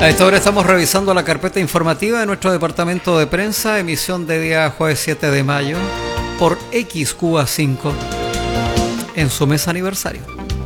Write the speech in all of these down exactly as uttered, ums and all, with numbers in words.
A esta hora estamos revisando la carpeta informativa de nuestro departamento de prensa, emisión de día jueves siete de mayo, por X Q A cinco, en su mes aniversario.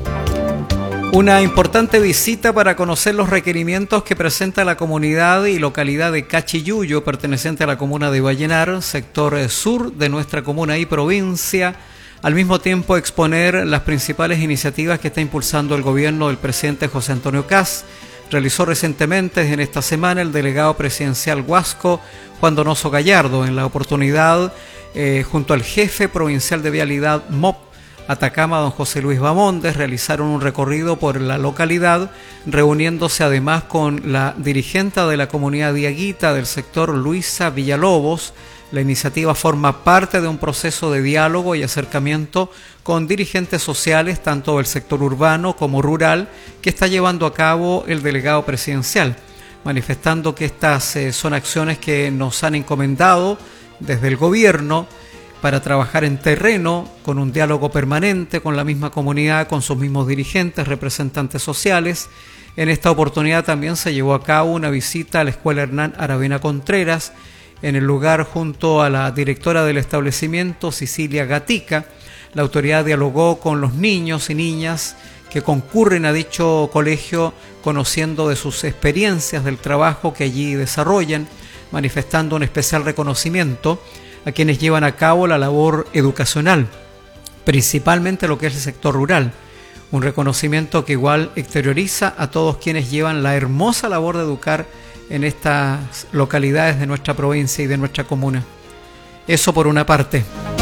Una importante visita para conocer los requerimientos que presenta la comunidad y localidad de Cachiyuyo, perteneciente a la comuna de Vallenar, sector sur de nuestra comuna y provincia. Al mismo tiempo exponer las principales iniciativas que está impulsando el gobierno del presidente José Antonio Kast. Realizó recientemente en esta semana el delegado presidencial Huasco, Juan Donoso Gallardo. En la oportunidad, eh, junto al jefe provincial de vialidad M O P Atacama, don José Luis Bamondes, realizaron un recorrido por la localidad, reuniéndose además con la dirigente de la comunidad diaguita del sector, Luisa Villalobos. La iniciativa forma parte de un proceso de diálogo y acercamiento con dirigentes sociales, tanto del sector urbano como rural, que está llevando a cabo el delegado presidencial, manifestando que estas eh, son acciones que nos han encomendado desde el gobierno para trabajar en terreno, con un diálogo permanente con la misma comunidad, con sus mismos dirigentes, representantes sociales. En esta oportunidad también se llevó a cabo una visita a la Escuela Hernán Aravena Contreras. En el lugar, junto a la directora del establecimiento, Cecilia Gatica, la autoridad dialogó con los niños y niñas que concurren a dicho colegio, conociendo de sus experiencias del trabajo que allí desarrollan, manifestando un especial reconocimiento a quienes llevan a cabo la labor educacional, principalmente lo que es el sector rural. Un reconocimiento que igual exterioriza a todos quienes llevan la hermosa labor de educar en estas localidades de nuestra provincia y de nuestra comuna. Eso por una parte.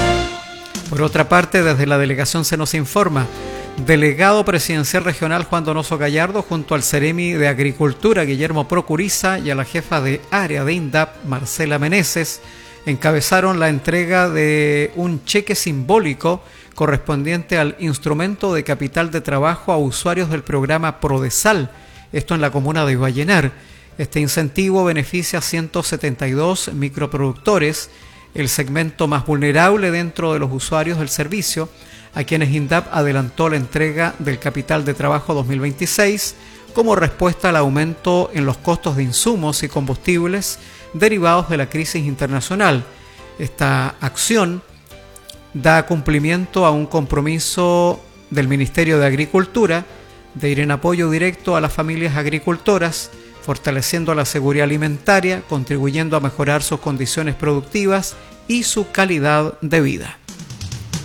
Por otra parte, desde la delegación se nos informa, delegado presidencial regional Juan Donoso Gallardo, junto al Ceremi de Agricultura Guillermo Procuriza y a la jefa de área de INDAP Marcela Meneses, encabezaron la entrega de un cheque simbólico correspondiente al instrumento de capital de trabajo a usuarios del programa Prodesal, esto en la comuna de Vallenar. Este incentivo beneficia a ciento setenta y dos microproductores, el segmento más vulnerable dentro de los usuarios del servicio, a quienes INDAP adelantó la entrega del capital de trabajo dos mil veintiséis como respuesta al aumento en los costos de insumos y combustibles derivados de la crisis internacional. Esta acción da cumplimiento a un compromiso del Ministerio de Agricultura de ir en apoyo directo a las familias agricultoras, fortaleciendo la seguridad alimentaria, contribuyendo a mejorar sus condiciones productivas y su calidad de vida.